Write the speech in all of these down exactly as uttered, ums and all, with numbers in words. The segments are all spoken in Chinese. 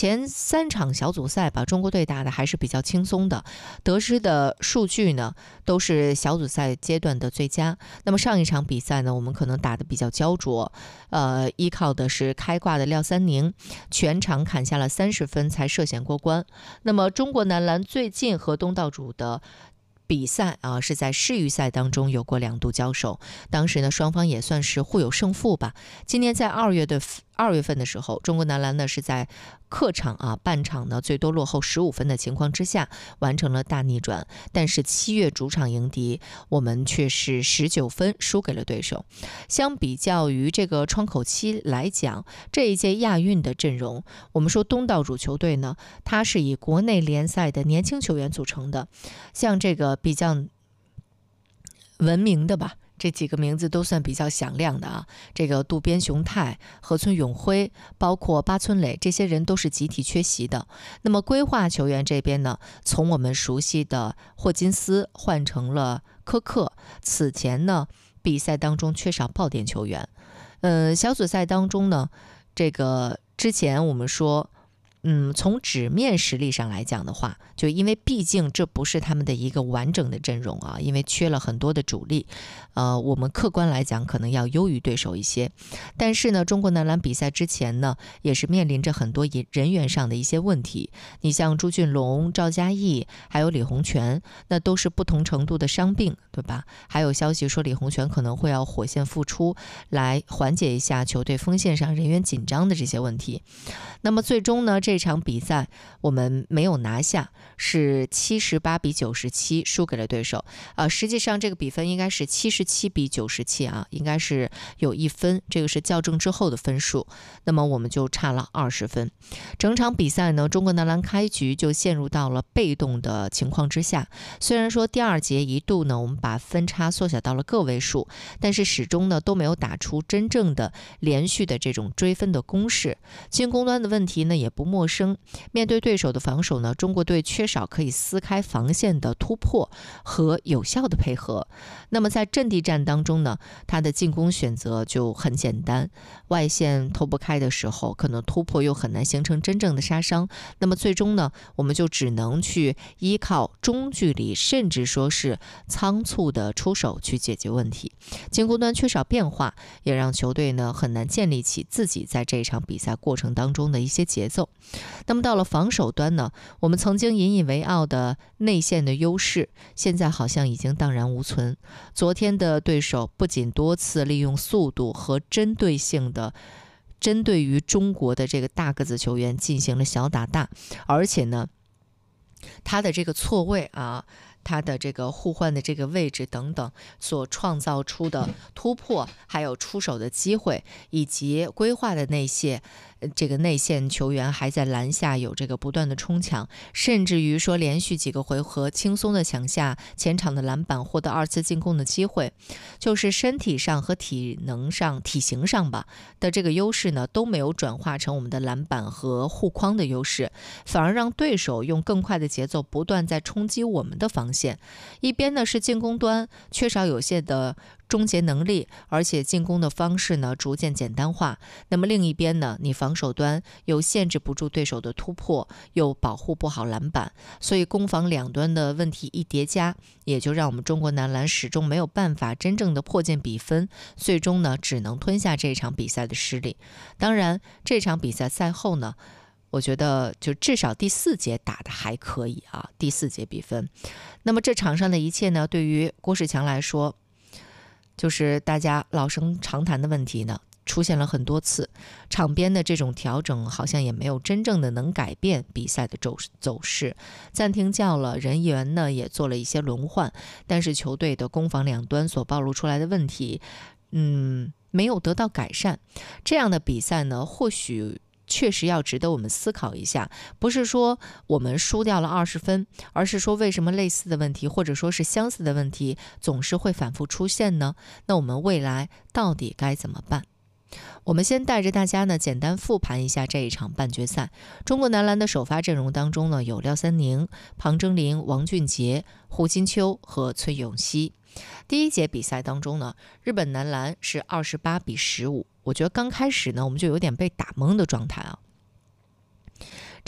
前三场小组赛吧，中国队打的还是比较轻松的，得失的数据呢都是小组赛阶段的最佳。那么上一场比赛呢，我们可能打得比较焦灼，呃，依靠的是开挂的廖三宁，全场砍下了三十分才涉险过关。那么中国男篮最近和东道主的比赛啊，是在世预赛当中有过两度交手，当时呢双方也算是互有胜负吧。今年在二月的二月份的时候，中国男篮呢是在客场啊半场呢最多落后十五分的情况之下完成了大逆转，但是七月主场迎敌，我们却是十九分输给了对手。相比较于这个窗口期来讲，这一届亚运的阵容，我们说东道主球队呢，它是以国内联赛的年轻球员组成的，像这个比较闻名的吧，这几个名字都算比较响亮的啊，这个渡边雄太、河村永辉，包括八村垒，这些人都是集体缺席的。那么规划球员这边呢，从我们熟悉的霍金斯换成了科克，此前呢比赛当中缺少爆点球员。呃，小组赛当中呢，这个之前我们说嗯，从纸面实力上来讲的话，就因为毕竟这不是他们的一个完整的阵容啊，因为缺了很多的主力，呃，我们客观来讲可能要优于对手一些。但是呢，中国男篮比赛之前呢，也是面临着很多人员上的一些问题。你像朱俊龙、赵嘉译，还有李洪权，那都是不同程度的伤病，对吧？还有消息说李洪权可能会要火线复出，来缓解一下球队锋线上人员紧张的这些问题。那么最终呢，这场比赛我们没有拿下，是七十八比九十七输给了对手。呃，实际上这个比分应该是七十七比九十七啊，应该是有一分，这个是校正之后的分数。那么我们就差了二十分。整场比赛呢，中国男篮开局就陷入到了被动的情况之下。虽然说第二节一度呢，我们把分差缩小到了个位数，但是始终呢都没有打出真正的连续的这种追分的攻势。进攻端的问题呢也不陌生，面对对手的防守呢，中国队缺少可以撕开防线的突破和有效的配合。那么在阵地战当中呢，他的进攻选择就很简单，外线投不开的时候，可能突破又很难形成真正的杀伤。那么最终呢，我们就只能去依靠中距离，甚至说是仓促的出手去解决问题。进攻端缺少变化，也让球队呢很难建立起自己在这场比赛过程当中的一些节奏。那么到了防守端呢，我们曾经引以为傲的内线的优势，现在好像已经荡然无存。昨天的对手不仅多次利用速度和针对性的针对于中国的这个大个子球员进行了小打大，而且呢，他的这个错位啊，他的这个互换的这个位置等等所创造出的突破，还有出手的机会，以及规划的那些这个内线球员还在篮下有这个不断的冲抢，甚至于说连续几个回合轻松的抢下前场的篮板，获得二次进攻的机会，就是身体上和体能上体型上吧的这个优势呢都没有转化成我们的篮板和护框的优势，反而让对手用更快的节奏不断在冲击我们的防线。一边呢是进攻端缺少有限的终结能力，而且进攻的方式呢逐渐简单化，那么另一边呢，你防守端又限制不住对手的突破，又保护不好篮板，所以攻防两端的问题一叠加，也就让我们中国男篮始终没有办法真正的破进比分，最终呢只能吞下这场比赛的失利。当然这场比赛赛后呢，我觉得就至少第四节打得还可以啊，第四节比分。那么这场上的一切呢，对于郭士强来说，就是大家老生常谈的问题呢，出现了很多次，场边的这种调整好像也没有真正的能改变比赛的走走势。暂停叫了，人员呢也做了一些轮换，但是球队的攻防两端所暴露出来的问题，嗯，没有得到改善。这样的比赛呢，或许确实要值得我们思考一下，不是说我们输掉了二十分，而是说为什么类似的问题或者说是相似的问题总是会反复出现呢？那我们未来到底该怎么办？我们先带着大家呢简单复盘一下这一场半决赛。中国男篮的首发阵容当中呢，有廖三宁、庞铮凌、王俊杰、胡金秋和崔永熙。第一节比赛当中呢，日本男篮是二十八比十五。我觉得刚开始呢，我们就有点被打懵的状态啊。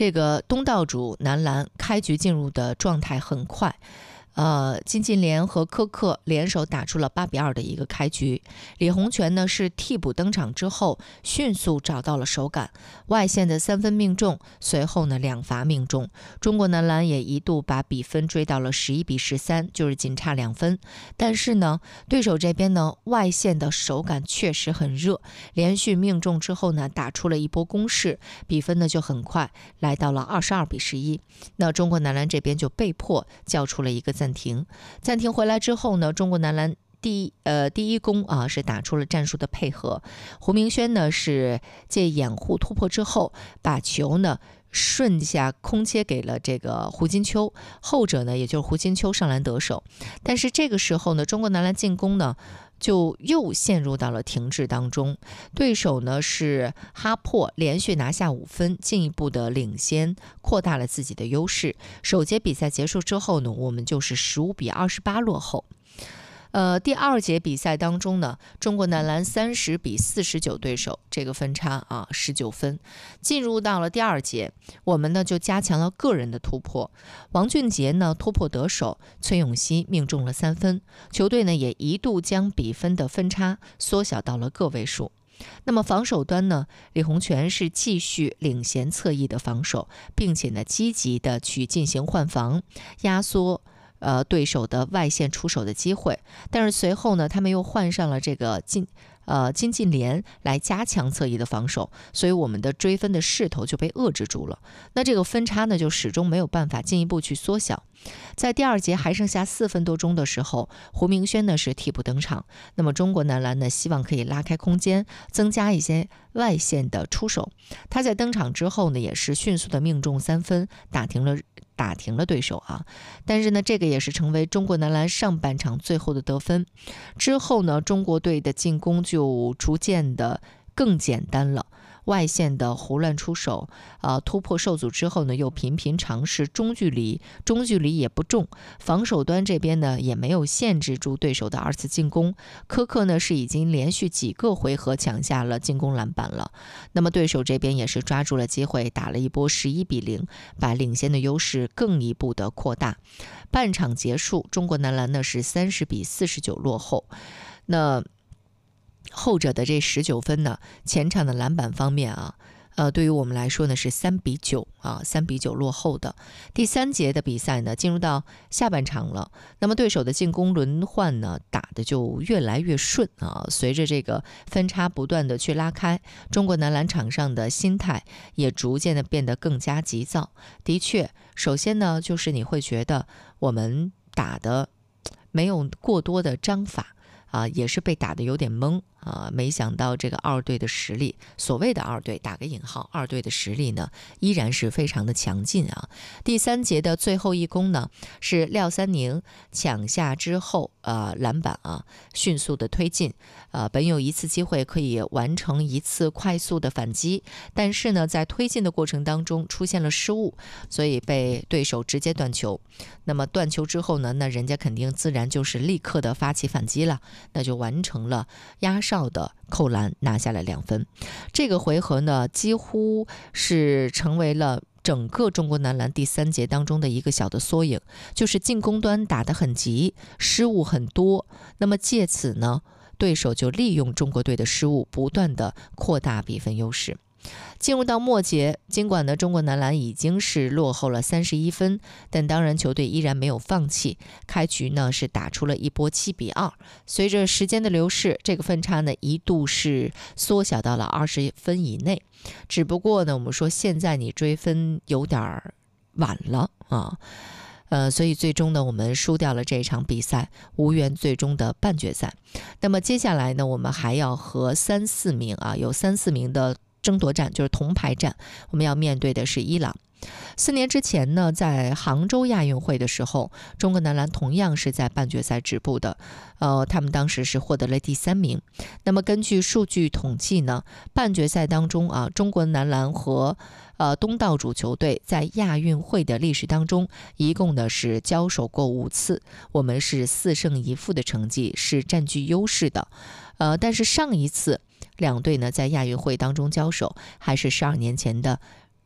这个东道主男篮开局进入的状态很快。呃，金晋联和柯克联手打出了八比二的一个开局。李洪权呢是替补登场之后，迅速找到了手感，外线的三分命中，随后呢两罚命中。中国男篮也一度把比分追到了十一比十三，就是仅差两分。但是呢，对手这边呢外线的手感确实很热，连续命中之后呢，打出了一波攻势，比分呢就很快来到了二十二比十一。那中国男篮这边就被迫叫出了一个暂停，暂停回来之后呢，中国男篮第一呃第一攻啊是打出了战术的配合，胡明轩呢是借掩护突破之后，把球呢顺下空切给了这个胡金秋，后者呢也就是胡金秋上篮得手。但是这个时候呢，中国男篮进攻呢就又陷入到了停滞当中，对手呢是哈珀连续拿下五分，进一步的领先，扩大了自己的优势。首节比赛结束之后呢，我们就是十五比二十八落后。呃，第二节比赛当中呢，中国男篮三十比四十九对手，这个分差啊十九分。进入到了第二节，我们呢就加强了个人的突破。王俊杰呢突破得手，崔永熙命中了三分，球队呢也一度将比分的分差缩小到了个位数。那么防守端呢，李洪权是继续领衔侧翼的防守，并且呢积极的去进行换防，压缩呃，对手的外线出手的机会，但是随后呢，他们又换上了这个金呃金晋联来加强侧翼的防守，所以我们的追分的势头就被遏制住了。那这个分差呢，就始终没有办法进一步去缩小。在第二节还剩下四分多钟的时候，胡明轩呢是替补登场。那么中国男篮呢，希望可以拉开空间，增加一些外线的出手。他在登场之后呢，也是迅速的命中三分，打停了。打停了对手啊，但是呢，这个也是成为中国男篮上半场最后的得分。之后呢，中国队的进攻就逐渐的更简单了。外线的胡乱出手，呃，突破受阻之后呢，又频频尝试中距离，中距离也不中。防守端这边呢，也没有限制住对手的二次进攻。柯克呢是已经连续几个回合抢下了进攻篮板了。那么对手这边也是抓住了机会，打了一波十一比零，把领先的优势更一步的扩大。半场结束，中国男篮呢是三十比四十九落后。那后者的这十九分呢，前场的篮板方面啊，呃，对于我们来说呢是三比九啊，三比九落后的。第三节的比赛呢，进入到下半场了。那么对手的进攻轮换呢，打的就越来越顺啊。随着这个分差不断的去拉开，中国男篮场上的心态也逐渐的变得更加急躁。的确，首先呢，就是你会觉得我们打的没有过多的章法。啊，也是被打得有点懵啊！没想到这个二队的实力，所谓的二队打个引号，二队的实力呢依然是非常的强劲啊。第三节的最后一攻呢，是廖三宁抢下之后，呃，篮板啊，迅速的推进，呃，本有一次机会可以完成一次快速的反击，但是呢，在推进的过程当中出现了失误，所以被对手直接断球。那么断球之后呢，那人家肯定自然就是立刻的发起反击了。那就完成了压哨的扣篮，拿下了两分。这个回合呢，几乎是成为了整个中国男篮第三节当中的一个小的缩影，就是进攻端打得很急，失误很多。那么借此呢，对手就利用中国队的失误，不断的扩大比分优势。进入到末节，尽管呢中国男篮已经是落后了三十一分，但当然球队依然没有放弃。开局呢是打出了一波七比二，随着时间的流逝，这个分差呢一度是缩小到了二十分以内。只不过呢，我们说现在你追分有点晚了啊。呃，所以最终呢，我们输掉了这场比赛，无缘最终的半决赛。那么接下来呢，我们还要和三四名啊，有三四名的争夺战，就是铜牌战，我们要面对的是伊朗。四年之前呢，在杭州亚运会的时候，中国男篮同样是在半决赛止步的，呃，他们当时是获得了第三名。那么根据数据统计呢，半决赛当中啊，中国男篮和呃东道主球队在亚运会的历史当中，一共呢是交手过五次，我们是四胜一负的成绩，是占据优势的。呃，但是上一次两队呢在亚运会当中交手，还是十二年前的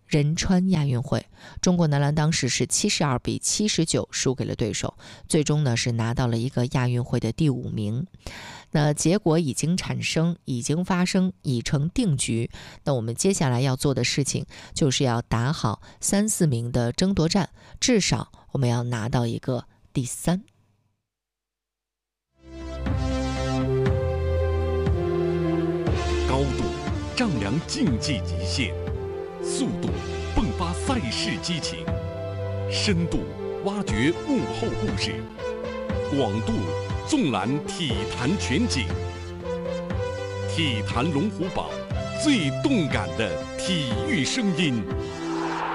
仁川亚运会，中国男篮当时是七十二比七十九输给了对手，最终呢是拿到了一个亚运会的第五名。那结果已经产生，已经发生，已成定局。那我们接下来要做的事情，就是要打好三四名的争夺战，至少我们要拿到一个第三。 高度丈量竞技极限，速度迸发赛事激情，深度挖掘幕后故事，广度纵览体坛全景。体坛龙虎榜，最动感的体育声音。